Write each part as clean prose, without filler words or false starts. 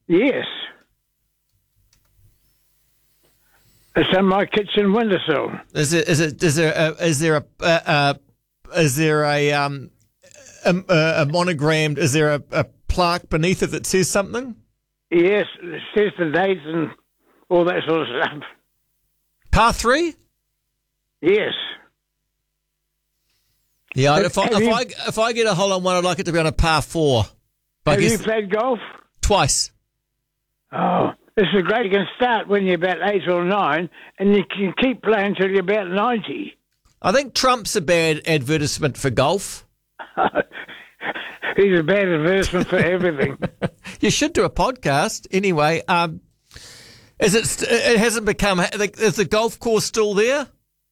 Yes. It's on my kitchen windowsill. Is there a monogrammed? Is there a plaque beneath it that says something? Yes, it says the dates and all that sort of stuff. Par 3? Yes. Yeah, if I get a hole on one, I'd like it to be on a par 4. Have you played golf? Twice. Oh, this is great. You can start when you're about 8 or 9, and you can keep playing until you're about 90. I think Trump's a bad advertisement for golf. He's a bad advertisement for everything. You should do a podcast. Anyway, it hasn't become... Is the golf course still there?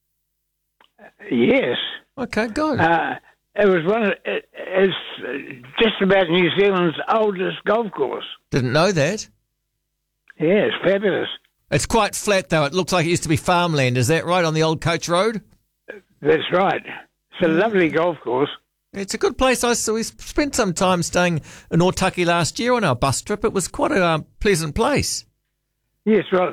Yes. Okay, good. It was it's just about New Zealand's oldest golf course. Didn't know that. Yeah, it's fabulous. It's quite flat, though. It looks like it used to be farmland. Is that right, on the old Coach Road? That's right. It's a lovely golf course. It's a good place. We spent some time staying in Otaki last year on our bus trip. It was quite a pleasant place. Yes, well,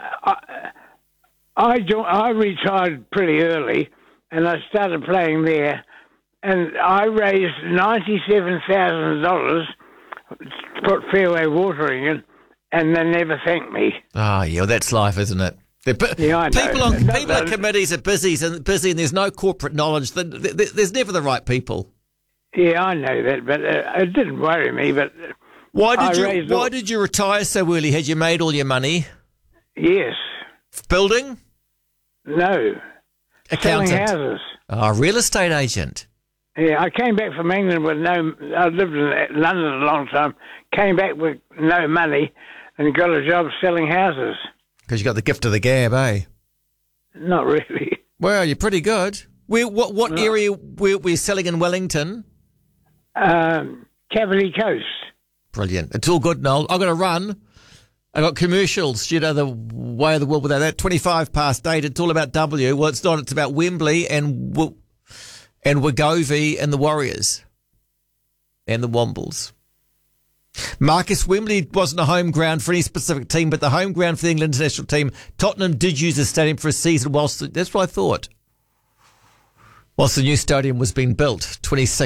I retired pretty early, and I started playing there, and I raised $97,000 to put fairway watering in, and they never thanked me. Oh, yeah, well, that's life, isn't it? Yeah, I know. People on committees are busy, and there's no corporate knowledge. There's never the right people. Yeah, I know that, but it didn't worry me. But why did you retire so early? Had you made all your money? Yes. Building? No. Accountant. Selling houses. Oh, real estate agent. Yeah, I came back from England with I lived in London a long time, came back with no money and got a job selling houses. Because you got the gift of the gab, eh? Not really. Well, you're pretty good. What area were you selling in Wellington? Cavalier Coast. Brilliant. It's all good, Noel. I've got to run. I got commercials, the way of the world without that. 8:25. It's all about W. Well, it's not. It's about Wembley and Wagovi and the Warriors and the Wombles. Marcus, Wembley wasn't a home ground for any specific team, but the home ground for the England international team. Tottenham did use the stadium for a season that's what I thought. Whilst the new stadium was being built.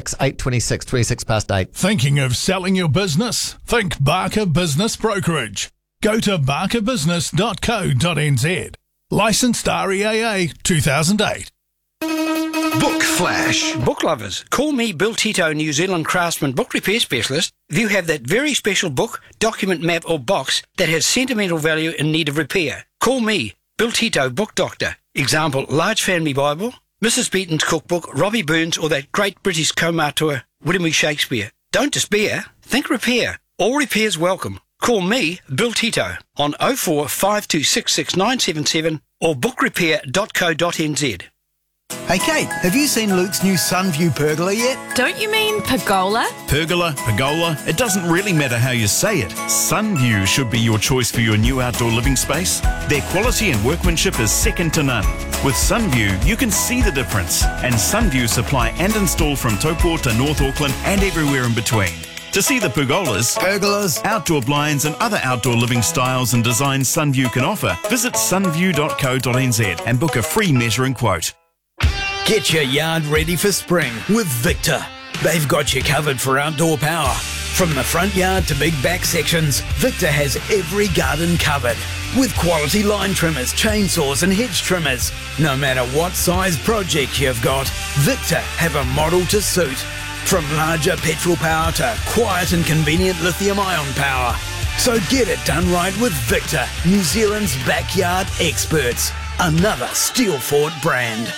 8:26. Thinking of selling your business? Think Barker Business Brokerage. Go to barkerbusiness.co.nz. Licensed REAA 2008. Book Flash. Book lovers, call me Bill Tito, New Zealand craftsman book repair specialist. If you have that very special book, document, map or box that has sentimental value in need of repair, call me, Bill Tito, book doctor. Example, Large Family Bible, Mrs. Beaton's cookbook, Robbie Burns or that great British comauteur, William E. Shakespeare. Don't despair, think repair. All repairs welcome. Call me, Bill Tito, on 04 5266 or bookrepair.co.nz. Hey Kate, have you seen Luke's new Sunview pergola yet? Don't you mean pergola? Pergola, it doesn't really matter how you say it. Sunview should be your choice for your new outdoor living space. Their quality and workmanship is second to none. With Sunview, you can see the difference. And Sunview supply and install from Taupo to North Auckland and everywhere in between. To see the pergolas, outdoor blinds and other outdoor living styles and designs Sunview can offer, visit sunview.co.nz and book a free measuring quote. Get your yard ready for spring with Victor. They've got you covered for outdoor power. From the front yard to big back sections, Victor has every garden covered. With quality line trimmers, chainsaws and hedge trimmers. No matter what size project you've got, Victor have a model to suit. From larger petrol power to quiet and convenient lithium-ion power. So get it done right with Victor, New Zealand's backyard experts. Another Steelfort brand.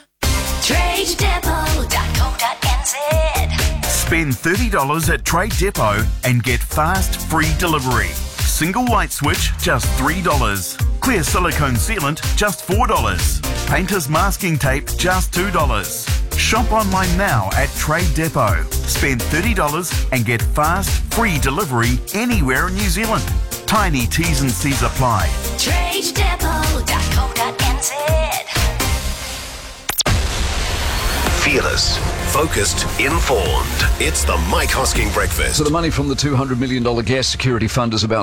TradeDepot.co.nz. Spend $30 at Trade Depot and get fast, free delivery. Single light switch, just $3. Clear silicone sealant, just $4. Painter's masking tape, just $2. Shop online now at Trade Depot. Spend $30 and get fast, free delivery anywhere in New Zealand. Tiny T's and C's apply. TradeDepot.co.nz. Fearless, focused, informed. It's the Mike Hosking Breakfast. So the money from the $200 million gas security fund is about